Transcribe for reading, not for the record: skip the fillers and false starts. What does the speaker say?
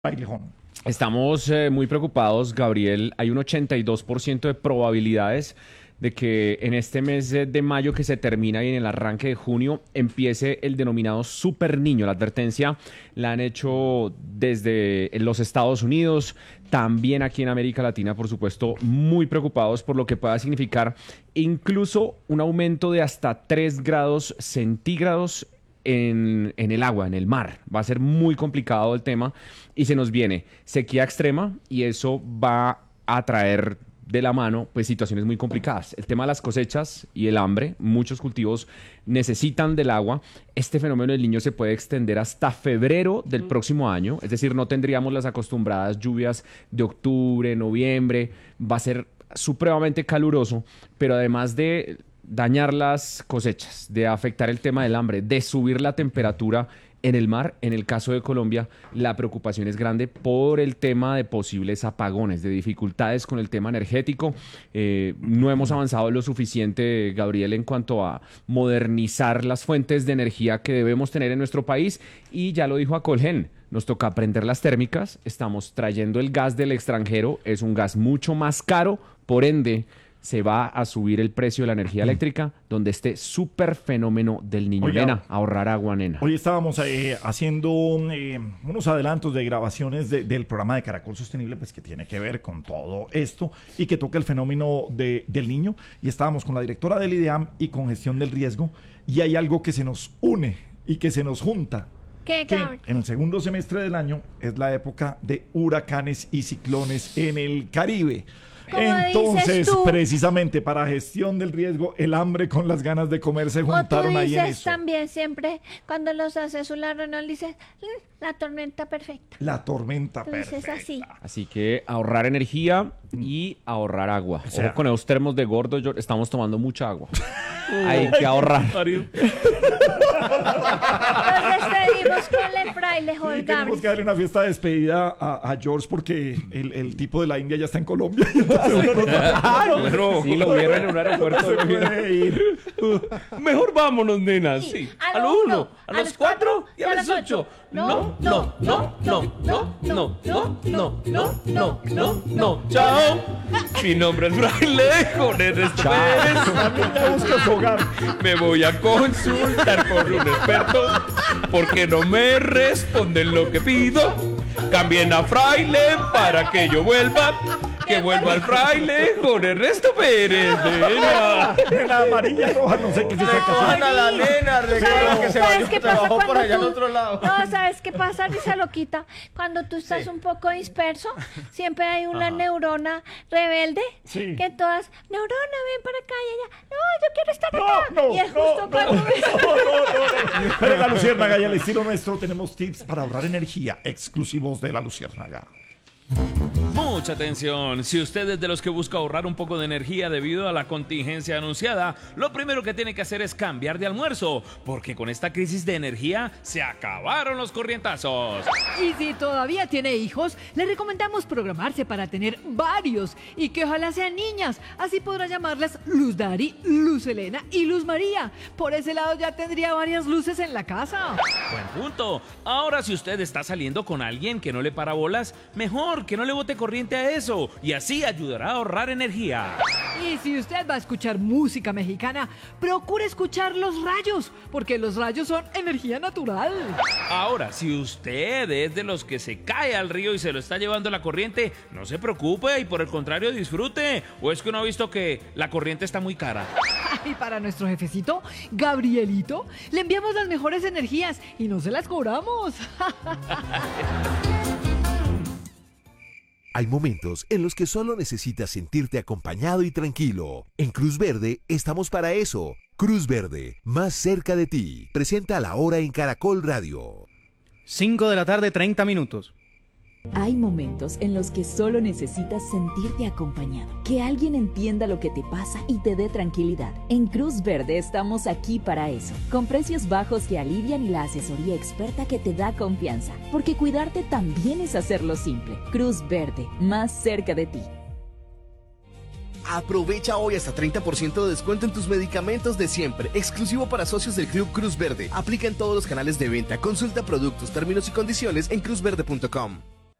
Bailejón. Estamos muy preocupados, Gabriel. Hay un 82% de probabilidades de que en este mes de mayo que se termina y en el arranque de junio empiece el denominado Super Niño. La advertencia la han hecho desde los Estados Unidos, también aquí en América Latina, por supuesto, muy preocupados por lo que pueda significar incluso un aumento de hasta 3 grados centígrados en el agua, en el mar. Va a ser muy complicado el tema y se nos viene sequía extrema y eso va a traer de la mano pues situaciones muy complicadas. El tema de las cosechas y el hambre, muchos cultivos necesitan del agua. Este fenómeno del Niño se puede extender hasta febrero del próximo año, es decir, no tendríamos las acostumbradas lluvias de octubre, noviembre. Va a ser supremamente caluroso, pero además de dañar las cosechas, de afectar el tema del hambre, de subir la temperatura en el mar, en el caso de Colombia, la preocupación es grande por el tema de posibles apagones, de dificultades con el tema energético. No hemos avanzado lo suficiente, Gabriel, en cuanto a modernizar las fuentes de energía que debemos tener en nuestro país y ya lo dijo Acolgen. Nos toca aprender las térmicas, estamos trayendo el gas del extranjero, es un gas mucho más caro, por ende se va a subir el precio de la energía eléctrica, donde este súper fenómeno del Niño. Oiga, Nena, ahorrar agua, nena. Hoy estábamos haciendo unos adelantos de grabaciones del programa de Caracol Sostenible, pues que tiene que ver con todo esto y que toca el fenómeno del Niño. Y estábamos con la directora del IDEAM y con gestión del riesgo. Y hay algo que se nos une y que se nos junta. ¿Qué, Que cabrón? en el segundo semestre del año es la época de huracanes y ciclones en el Caribe. ¿Cómo Entonces, dices tú? precisamente para gestión del riesgo, el hambre con las ganas de comer se O tú juntaron ahí en dices eso. también siempre, cuando los haces una reunión, dices, la tormenta perfecta. La tormenta Tú dices perfecta. así. Así que ahorrar energía y ahorrar agua. O sea, Ojo con esos termos de gordo, estamos tomando mucha agua. Hay que ahorrar. Nos despedimos con el fraile Sí, Jorge tenemos que Gabriel. darle una fiesta de despedida a George porque el tipo de la India ya está en Colombia. Y entonces uno no Claro. Sí, lo vieron en un aeropuerto. se puede ir. Mejor vámonos, nenas. Sí, Sí. a A lo lo uno, 1, a los 4 y a los 8. No, no, no, no, no, no, no, no, no, no, no, no. Chao. Mi nombre es Fraile Jorge Pérez. También ya busca su hogar. Me voy a consultar con un experto porque no me responden lo que pido. Cambien a Fraile para que yo vuelva. Que vuelva el Fraile con Ernesto Pérez. Nena. En la amarilla roja, no sé qué se saca. Ana, la nena, recuerda que se ¿Sabes qué pasa trabajó por cuando allá al tú- otro lado. No, ¿sabes qué pasa, Risa Loquita? Cuando tú estás un poco disperso, siempre hay una neurona rebelde Sí. que todas, neurona, ven para acá y ella, no, yo quiero estar acá. No, y es justo cuando Pero en la Luciérnaga y al estilo nuestro tenemos tips para ahorrar energía exclusivos de la Luciérnaga. Mucha atención, si usted es de los que busca ahorrar un poco de energía debido a la contingencia anunciada, lo primero que tiene que hacer es cambiar de almuerzo, porque con esta crisis de energía se acabaron los corrientazos. Y si todavía tiene hijos, le recomendamos programarse para tener varios y que ojalá sean niñas. Así podrá llamarlas Luz Dari, Luz Elena y Luz María. Por ese lado ya tendría varias luces en la casa. Buen punto. Ahora si usted está saliendo con alguien que no le para bolas, mejor que no le bote corriente a eso y así ayudará a ahorrar energía. Y si usted va a escuchar música mexicana, procure escuchar los rayos, porque los rayos son energía natural. Ahora, si usted es de los que se cae al río y se lo está llevando la corriente, no se preocupe y por el contrario disfrute. ¿O es que uno ha visto que la corriente está muy cara? Y para nuestro jefecito, Gabrielito, le enviamos las mejores energías y no se las cobramos. Hay momentos en los que solo necesitas sentirte acompañado y tranquilo. En Cruz Verde estamos para eso. Cruz Verde, más cerca de ti. Presenta La Hora en Caracol Radio. 5 de la tarde, 30 minutos. Hay momentos en los que solo necesitas sentirte acompañado, que alguien entienda lo que te pasa y te dé tranquilidad. En Cruz Verde estamos aquí para eso, con precios bajos que alivian y la asesoría experta que te da confianza, porque cuidarte también es hacerlo simple. Cruz Verde, más cerca de ti. Aprovecha hoy hasta 30% de descuento en tus medicamentos de siempre, exclusivo para socios del Club Cruz Verde. Aplica en todos los canales de venta. Consulta productos, términos y condiciones en cruzverde.com.